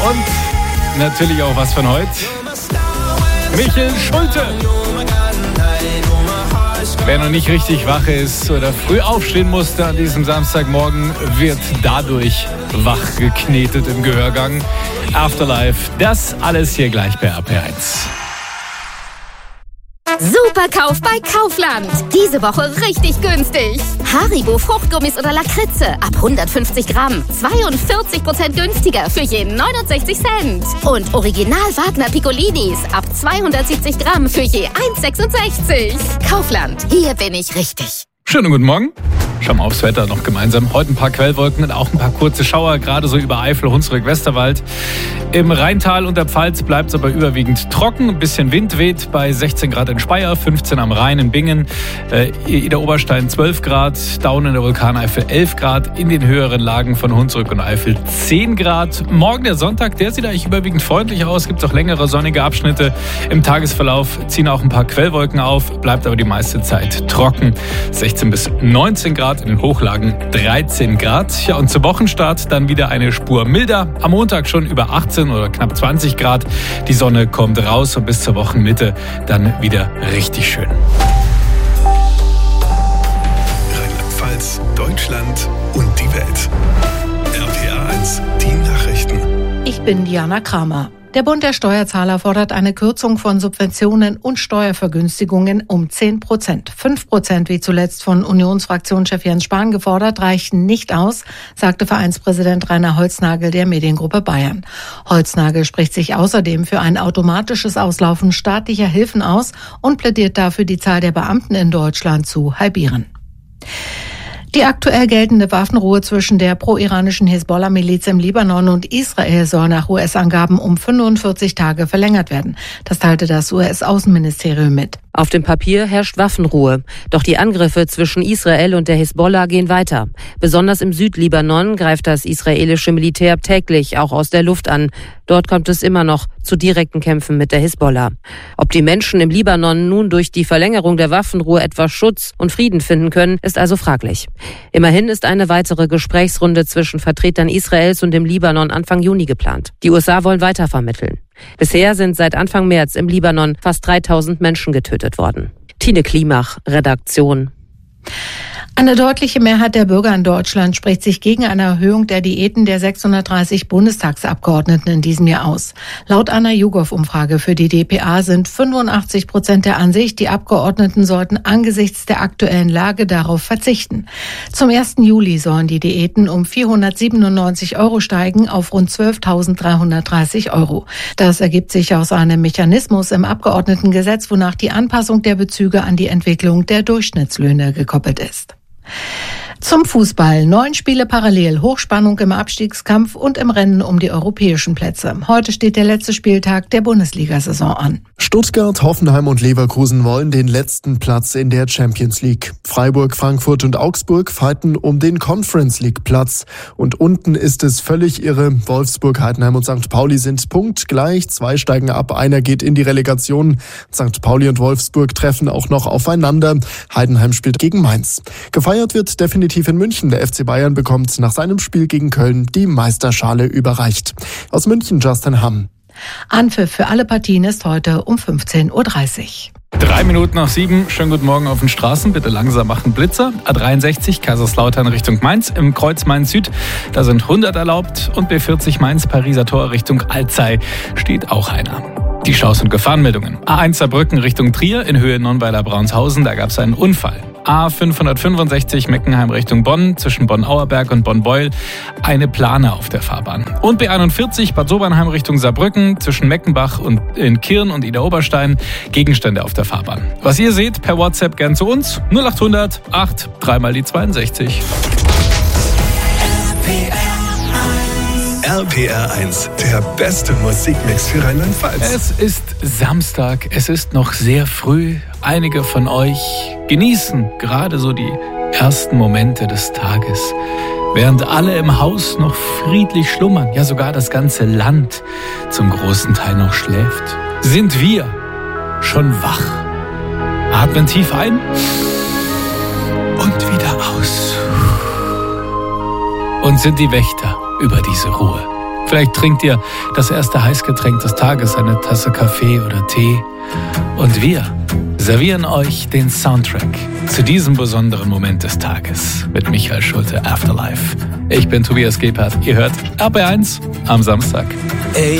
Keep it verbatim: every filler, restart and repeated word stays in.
Und natürlich auch was von heute. Michel Schulte. Wer noch nicht richtig wach ist oder früh aufstehen musste an diesem Samstagmorgen, wird dadurch wach geknetet im Gehörgang. Afterlife, das alles hier gleich bei R P R eins. Superkauf bei Kaufland. Diese Woche richtig günstig. Haribo Fruchtgummis oder Lakritze ab hundertfünfzig Gramm. zweiundvierzig Prozent günstiger für je neunundsechzig Cent. Und Original Wagner Piccolinis ab zweihundertsiebzig Gramm für je eins Komma sechsundsechzig. Kaufland, hier bin ich richtig. Schönen guten Morgen. Schauen wir aufs Wetter noch gemeinsam. Heute ein paar Quellwolken und auch ein paar kurze Schauer, gerade so über Eifel, Hunsrück, Westerwald. Im Rheintal und der Pfalz bleibt es aber überwiegend trocken. Ein bisschen Wind weht bei sechzehn Grad in Speyer, fünfzehn am Rhein in Bingen, äh, Idar-Oberstein zwölf Grad, Daun in der Vulkaneifel elf Grad, in den höheren Lagen von Hunsrück und Eifel zehn Grad. Morgen der Sonntag, der sieht eigentlich überwiegend freundlich aus. Gibt auch längere sonnige Abschnitte. Im Tagesverlauf ziehen auch ein paar Quellwolken auf, bleibt aber die meiste Zeit trocken. sechzehn bis neunzehn Grad. In den Hochlagen dreizehn Grad. Ja, und zum Wochenstart dann wieder eine Spur milder. Am Montag schon über achtzehn oder knapp zwanzig Grad. Die Sonne kommt raus und bis zur Wochenmitte dann wieder richtig schön. Rheinland-Pfalz, Deutschland und die Welt. R P R eins, die Nachrichten. Ich bin Diana Kramer. Der Bund der Steuerzahler fordert eine Kürzung von Subventionen und Steuervergünstigungen um zehn Prozent. fünf Prozent, wie zuletzt von Unionsfraktionschef Jens Spahn gefordert, reichen nicht aus, sagte Vereinspräsident Rainer Holznagel der Mediengruppe Bayern. Holznagel spricht sich außerdem für ein automatisches Auslaufen staatlicher Hilfen aus und plädiert dafür, die Zahl der Beamten in Deutschland zu halbieren. Die aktuell geltende Waffenruhe zwischen der pro-iranischen Hisbollah-Miliz im Libanon und Israel soll nach U S-Angaben um fünfundvierzig Tage verlängert werden. Das teilte das U S-Außenministerium mit. Auf dem Papier herrscht Waffenruhe. Doch die Angriffe zwischen Israel und der Hisbollah gehen weiter. Besonders im Südlibanon greift das israelische Militär täglich auch aus der Luft an. Dort kommt es immer noch zu direkten Kämpfen mit der Hisbollah. Ob die Menschen im Libanon nun durch die Verlängerung der Waffenruhe etwas Schutz und Frieden finden können, ist also fraglich. Immerhin ist eine weitere Gesprächsrunde zwischen Vertretern Israels und dem Libanon Anfang Juni geplant. Die U S A wollen weiter vermitteln. Bisher sind seit Anfang März im Libanon fast dreitausend Menschen getötet worden. Tine Klimach, Redaktion. Eine deutliche Mehrheit der Bürger in Deutschland spricht sich gegen eine Erhöhung der Diäten der sechshundertdreißig Bundestagsabgeordneten in diesem Jahr aus. Laut einer YouGov-Umfrage für die d p a sind fünfundachtzig Prozent der Ansicht, die Abgeordneten sollten angesichts der aktuellen Lage darauf verzichten. Zum ersten Juli sollen die Diäten um vierhundertsiebenundneunzig Euro steigen auf rund zwölftausenddreihundertdreißig Euro. Das ergibt sich aus einem Mechanismus im Abgeordnetengesetz, wonach die Anpassung der Bezüge an die Entwicklung der Durchschnittslöhne gekoppelt ist. Zum Fußball. Neun Spiele parallel, Hochspannung im Abstiegskampf und im Rennen um die europäischen Plätze. Heute steht der letzte Spieltag der Bundesliga-Saison an. Stuttgart, Hoffenheim und Leverkusen wollen den letzten Platz in der Champions League. Freiburg, Frankfurt und Augsburg fighten um den Conference League Platz. Und unten ist es völlig irre. Wolfsburg, Heidenheim und Sankt Pauli sind punktgleich. Zwei steigen ab, einer geht in die Relegation. Sankt Pauli und Wolfsburg treffen auch noch aufeinander. Heidenheim spielt gegen Mainz. Gefeiert wird definitiv in München. Der F C Bayern bekommt nach seinem Spiel gegen Köln die Meisterschale überreicht. Aus München Justin Hamm. Anpfiff für alle Partien ist heute um fünfzehn Uhr dreißig. Drei Minuten nach sieben. Schönen guten Morgen auf den Straßen. Bitte langsam machen Blitzer. A dreiundsechzig Kaiserslautern Richtung Mainz. Im Kreuz Mainz Süd, da sind hundert erlaubt. Und B vierzig Mainz Pariser Tor Richtung Alzey steht auch einer. Die Staus- und Gefahrenmeldungen. A eins Saarbrücken Richtung Trier in Höhe Nonnweiler-Braunsthausen. Da gab es einen Unfall. A fünfhundertfünfundsechzig Meckenheim Richtung Bonn, zwischen Bonn-Auerberg und Bonn-Beul, eine Plane auf der Fahrbahn. Und B einundvierzig Bad Sobernheim Richtung Saarbrücken, zwischen Meckenbach und in Kirn und Idar-Oberstein, Gegenstände auf der Fahrbahn. Was ihr seht, per WhatsApp gern zu uns, null achthundert acht, dreimal die zweiundsechzig. R P R eins, der beste Musikmix für Rheinland-Pfalz. Es ist Samstag, es ist noch sehr früh. Einige von euch genießen gerade so die ersten Momente des Tages, während alle im Haus noch friedlich schlummern, ja sogar das ganze Land zum großen Teil noch schläft. Sind wir schon wach? Atmen tief ein und wieder aus. Und sind die Wächter über diese Ruhe. Vielleicht trinkt ihr das erste Heißgetränk des Tages, eine Tasse Kaffee oder Tee. Und wir servieren euch den Soundtrack zu diesem besonderen Moment des Tages mit Michael Schulte, Afterlife. Ich bin Tobias Gebhardt. Ihr hört R B eins am Samstag. Ey.